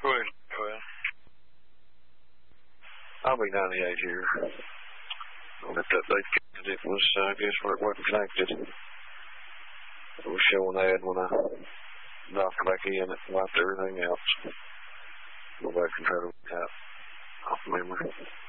Go ahead. Go ahead. I'll be 98 here. I'll let that date connected. It was, I guess, where it wasn't connected. It was showing that when I knocked back in, it wiped everything out. Go back and try to look out off memory.